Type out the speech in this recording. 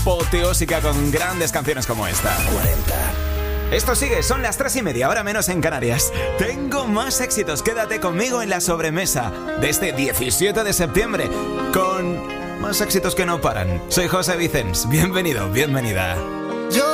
apoteósica con grandes canciones como esta. 40. Esto sigue, son las 3:30, ahora menos en Canarias. Tengo más éxitos, quédate conmigo en la sobremesa de este 17 de septiembre con más éxitos que no paran. Soy José Vicens, bienvenido, bienvenida.